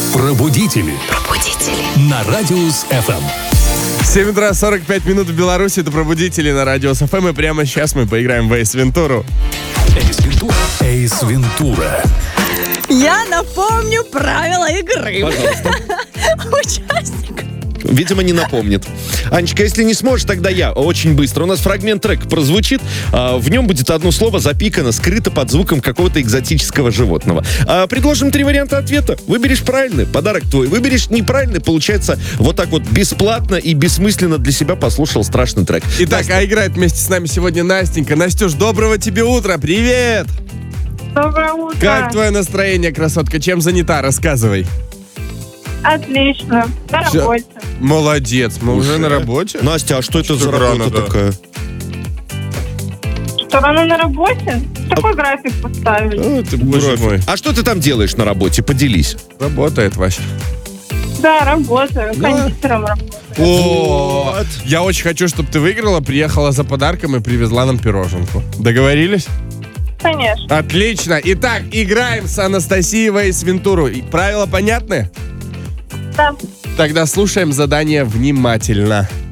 Пробудители. На Радиус ФМ. 7 утра 45 минут в Беларуси. Это Пробудители на Радиус ФМ. И прямо сейчас мы поиграем в Эйс Вентуру. Эйс Вентура. Я напомню правила игры. Участник. Видимо, не напомнит. Анечка, если не сможешь, тогда я. Очень быстро. У нас фрагмент трека прозвучит. В нем будет одно слово запикано, скрыто под звуком какого-то экзотического животного. Предложим 3 варианта ответа. Выберешь правильный, подарок твой. Выберешь неправильный, получается, вот так вот бесплатно и бессмысленно для себя послушал страшный трек. Итак, играет вместе с нами сегодня Настенька. Настюш, доброго тебе утра. Привет! Доброе утро. Как твое настроение, красотка? Чем занята? Рассказывай. Отлично. На Всё. работе. Молодец. Мы уже на работе? Настя, а что это Что за рано, работа да. такая? Что, рано на работе? Такой график поставили. Ты, боже мой. А что ты там делаешь на работе? Поделись. Работает, Вася. Да, работаю. Кондитером работаю. О, Вот. я очень хочу, чтобы ты выиграла, приехала за подарком и привезла нам пироженку. Договорились? Конечно. Отлично. Итак, играем с Анастасией в Эйс Вентуру. И правила понятны? Да. Тогда слушаем задание внимательно.